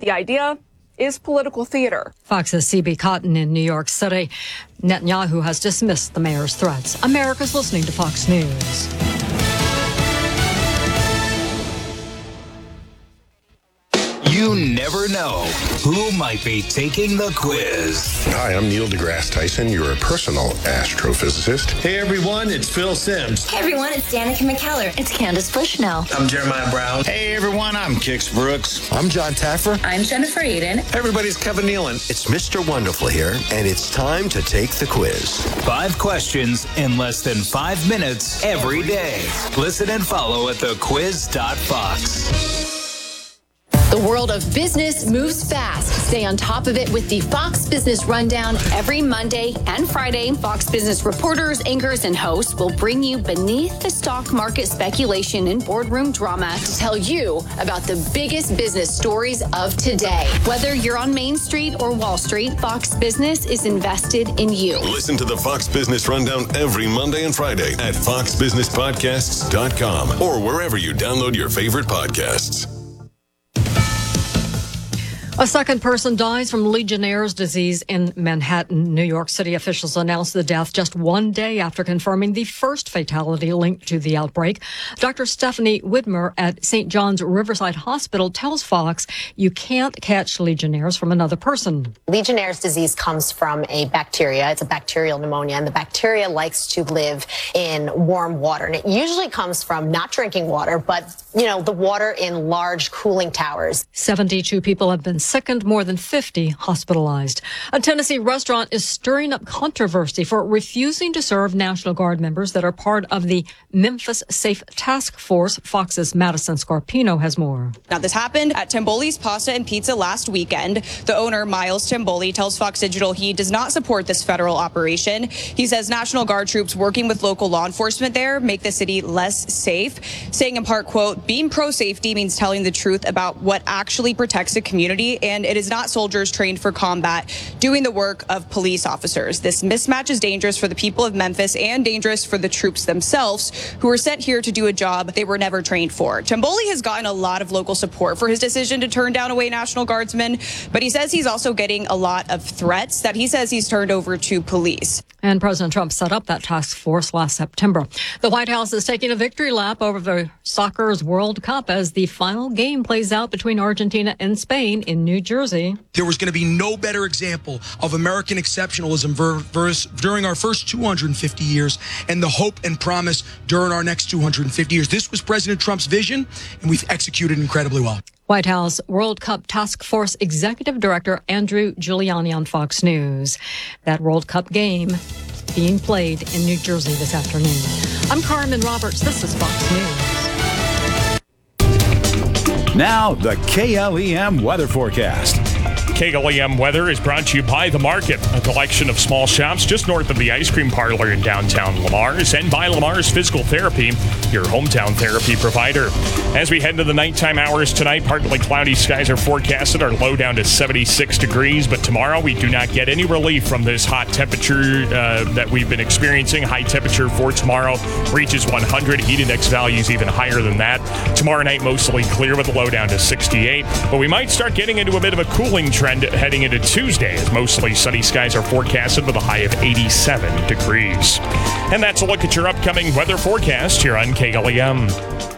the idea is political theater. Fox's C.B. Cotton in New York City. Netanyahu has dismissed the mayor's threats. America's listening to Fox News. You never know who might be taking the quiz. Hi, I'm Neil deGrasse Tyson, your personal astrophysicist. Hey everyone, it's Phil Simms. Hey everyone, it's Danica McKellar. It's Candace Bushnell. I'm Jeremiah Brown. Hey everyone, I'm Kix Brooks. I'm John Taffer. I'm Jennifer Aiden. Everybody's Kevin Nealon. It's Mr. Wonderful here, and it's time to take the quiz. 5 questions in less than 5 minutes every day. Listen and follow at thequiz.fox. The world of business moves fast. Stay on top of it with the Fox Business Rundown every Monday and Friday. Fox Business reporters, anchors, and hosts will bring you beneath the stock market speculation and boardroom drama to tell you about the biggest business stories of today. Whether you're on Main Street or Wall Street, Fox Business is invested in you. Listen to the Fox Business Rundown every Monday and Friday at foxbusinesspodcasts.com or wherever you download your favorite podcasts. A second person dies from Legionnaire's disease in Manhattan. New York City officials announced the death just one day after confirming the first fatality linked to the outbreak. Dr. Stephanie Widmer at St. John's Riverside Hospital tells Fox you can't catch Legionnaire's from another person. Legionnaire's disease comes from a bacteria. It's a bacterial pneumonia, and the bacteria likes to live in warm water. And it usually comes from not drinking water, but, the water in large cooling towers. 72 people have been sick and more than 50 hospitalized. A Tennessee restaurant is stirring up controversy for refusing to serve National Guard members that are part of the Memphis Safe Task Force. Fox's Madison Scarpino has more. Now, this happened at Timboli's Pasta and Pizza last weekend. The owner, Miles Timboli, tells Fox Digital he does not support this federal operation. He says National Guard troops working with local law enforcement there make the city less safe, saying in part, quote, being pro-safety means telling the truth about what actually protects a community, and it is not soldiers trained for combat doing the work of police officers. This mismatch is dangerous for the people of Memphis and dangerous for the troops themselves who were sent here to do a job they were never trained for. Timboli has gotten a lot of local support for his decision to turn down away National Guardsmen, but he says he's also getting a lot of threats that he says he's turned over to police. And President Trump set up that task force last September. The White House is taking a victory lap over the soccer's World Cup as the final game plays out between Argentina and Spain in New Jersey. There was going to be no better example of American exceptionalism during our first 250 years and the hope and promise during our next 250 years. This was President Trump's vision, and we've executed incredibly well. White House World Cup Task Force Executive Director Andrew Giuliani on Fox News. That World Cup game being played in New Jersey this afternoon. I'm Carmen Roberts. This is Fox News. Now, the KLEM weather forecast. KLEM weather is brought to you by The Market, a collection of small shops just north of the ice cream parlor in downtown Lamar's, and by Lamar's Physical Therapy, your hometown therapy provider. As we head into the nighttime hours tonight, partly cloudy skies are forecasted. Our low down to 76 degrees, but tomorrow we do not get any relief from this hot temperature that we've been experiencing. High temperature for tomorrow reaches 100. Heat index values even higher than that. Tomorrow night mostly clear with a low down to 68, but we might start getting into a bit of a cooling trend heading into Tuesday, as mostly sunny skies are forecasted with a high of 87 degrees. And that's a look at your upcoming weather forecast here on KLEM.